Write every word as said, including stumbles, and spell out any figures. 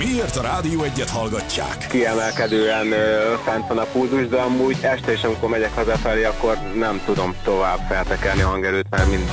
Miért a Rádió Egyet hallgatják? Kiemelkedően ö, fent van a pulzus, de amúgy este is, amikor megyek hazafelé, akkor nem tudom tovább feltekerni a hangerőt, mert mind